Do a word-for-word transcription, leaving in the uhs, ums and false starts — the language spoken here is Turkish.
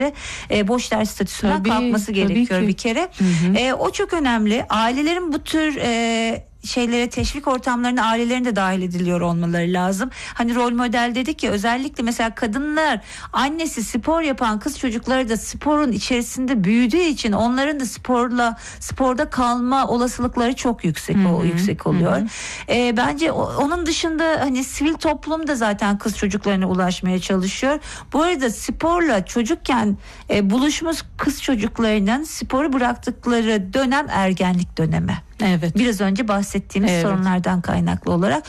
E, boş ders statüsünden Tabii, kalkması tabii gerekiyor ki. bir kere. Hı hı. E, o çok önemli. Ailelerin bu tür e, şeylere, teşvik ortamlarına ailelerin de dahil ediliyor olmaları lazım. Hani rol model dedik ya, özellikle mesela kadınlar, annesi spor yapan kız çocukları da sporun içerisinde büyüdüğü için onların da sporla sporda kalma olasılıkları çok yüksek Hı hı, o yüksek oluyor. hı hı. E, bence o, onun dışında hani sivil toplum da zaten kız çocuklarına ulaşmaya çalışıyor. Bu arada sporla çocukken e, buluşmuş kız çocuklarının sporu bıraktıkları dönem ergenlik dönemi. Evet. Biraz önce bahsettiğimiz Evet. sorunlardan kaynaklı olarak.